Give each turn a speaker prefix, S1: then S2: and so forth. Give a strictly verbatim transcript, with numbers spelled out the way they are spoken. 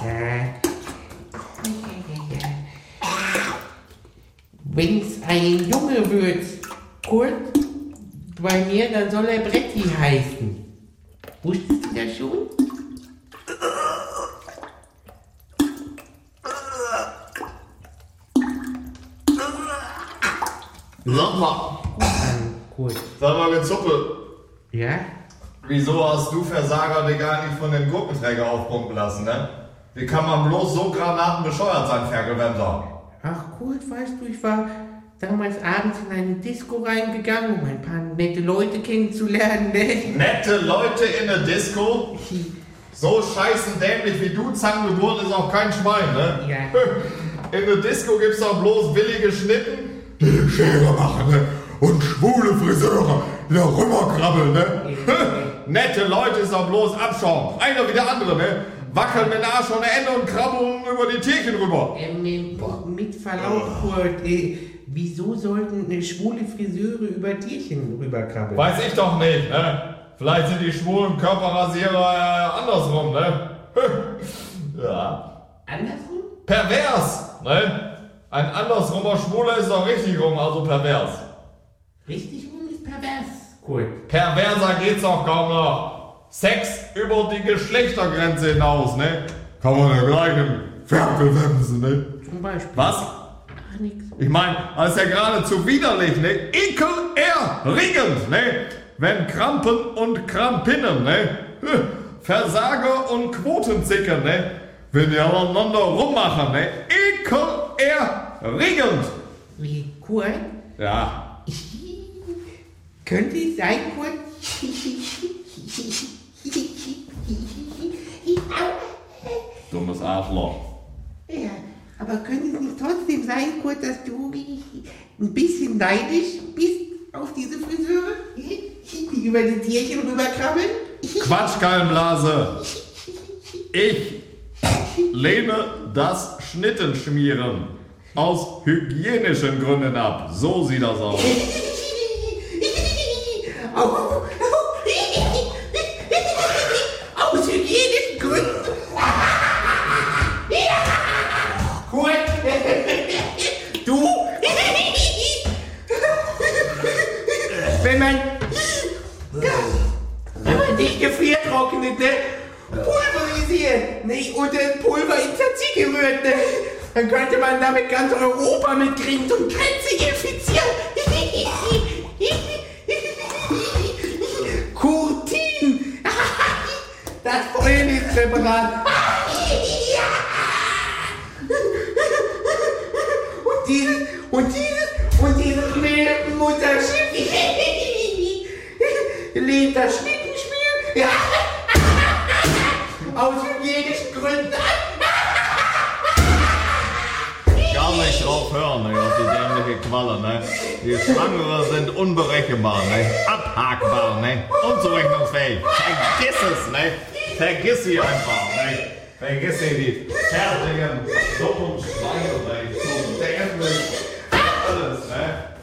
S1: Wenn's ein Junge wird, Kurt, bei mir, dann soll er Bretti heißen. Wusstest du das schon?
S2: Sag mal,
S1: Kurt.
S2: sag mal, Gezuppe,
S1: Ja?
S2: wieso hast du Versager dich gar nicht von dem Gurkenträger aufpumpen lassen, ne? Wie kann man bloß so granatenbescheuert sein, Ferkelwemser?
S1: Ach Kurt, weißt du, ich war damals abends in eine Disco reingegangen, um ein paar nette Leute kennenzulernen, ne?
S2: Nette Leute in der Disco? So scheißen dämlich wie du Zangengeburt ist auch kein Schwein, ne?
S1: Ja.
S2: In der Disco gibt's doch bloß willige Schnitten, die die Schere machen, ne? Und schwule Friseure, die da rüberkrabbeln, ne? Nette Leute ist doch bloß Abschaum. Einer wie der andere, ne? Wackeln mit dem Arsch ohne Ende und krabbeln über die Tierchen rüber.
S1: Ähm, mit Verlaub, Kurt, äh, wieso sollten äh, schwule Friseure über Tierchen rüberkrabbeln?
S2: Weiß ich doch nicht, ne? Vielleicht sind die schwulen Körperrasierer äh, andersrum, ne? Ja.
S1: Andersrum?
S2: Pervers, ne? Ein andersrumer Schwuler ist doch richtig rum, also pervers.
S1: Richtig rum ist pervers, Kurt.
S2: Perverser geht's doch kaum noch. Sex über die Geschlechtergrenze hinaus, ne? Kann man ja gleich im Ferkelwemsen, ne?
S1: Zum Beispiel.
S2: Was?
S1: Ach, nix.
S2: Ich meine, das ist ja geradezu widerlich, ne? Ekelerregend, ne? Wenn Krampen und Krampinnen, ne? Versager und Quotenzicker, ne? Wenn die aneinander rummachen, ne? Ekelerregend!
S1: Wie, Kurt?
S2: Ja.
S1: Könnte es sein, Kurt?
S2: Dummes Arschloch.
S1: Ja, aber könnte es nicht trotzdem sein, Kurt, dass du ein bisschen neidisch bist auf diese Friseure, die über die Tierchen rüberkrabbeln?
S2: Quatschgallenblase. Ich lehne das Schnittenschmieren aus hygienischen Gründen ab. So sieht das aus.
S1: Aus hygienischen Gründen? Kurt, du? Wenn man, wenn man dich gefriertrocknet, ne, pulverisiert, ne, und das Pulver in Tzatziki rührt, ne, dann könnte man damit ganz Europa mit Grind und Grenze infizieren. Kurtin, das Frühlingspräparat. Und dieses, und dieses, und dieses Mutterschiff. Lehnt das Schnittenspiel, ja, aus hygienischen Gründen an.
S2: Gar nicht drauf hören, ne, auf die dämliche Qualle, ne? Die Schwangere sind unberechenbar, ne? Abhakbar, ne? Unzurechnungsfähig. Vergiss es, ne? Vergiss sie einfach, ne? Vergiss sie, die fertigen, dummen Schweine, ne? So dämlich. Alles, ne?